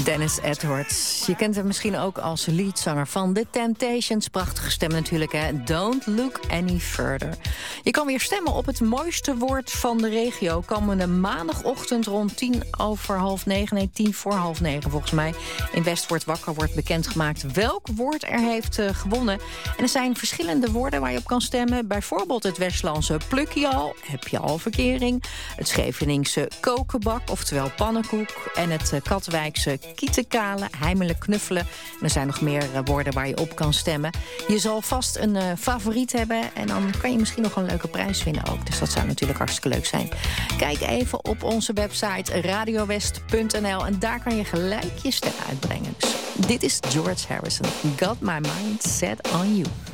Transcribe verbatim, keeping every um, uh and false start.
Dennis Edwards. Je kent hem misschien ook als leadzanger van The Temptations. Prachtige stem natuurlijk, hè? Don't look any further. Je kan weer stemmen op het mooiste woord van de regio. Komende maandagochtend rond tien over half negen... nee, tien voor half negen volgens mij. In West wordt wakker wordt bekendgemaakt welk woord er heeft uh, gewonnen. En er zijn verschillende woorden waar je op kan stemmen. Bijvoorbeeld het Westlandse plukje al, heb je al verkering. Het Scheveningse kokenbak, oftewel pannenkoek. En het uh, Katwijkse kietekalen, heimelijk knuffelen. En er zijn nog meer uh, woorden waar je op kan stemmen. Je zal vast een uh, favoriet hebben en dan kan je misschien nog een leuke prijs winnen ook. Dus dat zou natuurlijk hartstikke leuk zijn. Kijk even op onze website radiowest punt n l en daar kan je gelijk je stem uitbrengen. Dus dit is George Harrison. Got my mind set on you.